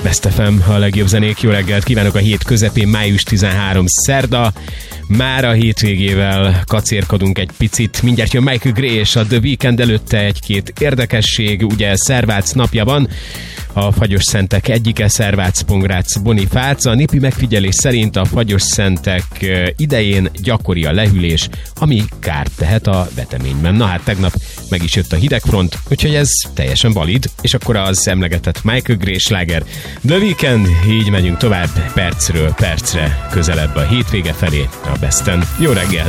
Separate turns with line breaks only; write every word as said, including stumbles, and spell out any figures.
Best ef em, a legjobb zenék. Jó reggelt kívánok a hét közepén, május tizenharmadika szerda. Már a hétvégével kacérkodunk egy picit. Mindjárt jön Michael Gray és a The Weeknd, előtte egy-két érdekesség. Ugye Szervác napja van. A fagyos szentek egyike, Szervác, Pongrác, Bonifác. A népi megfigyelés szerint a fagyos szentek idején gyakori a lehűlés, ami kárt tehet a veteményben. Na hát tegnap meg is jött a hidegfront, úgyhogy ez teljesen valid, és akkor az emlegetett Michael Gray sláger The Weeknd, így megyünk tovább percről percre közelebb a hétvége felé a Besten. Jó reggel!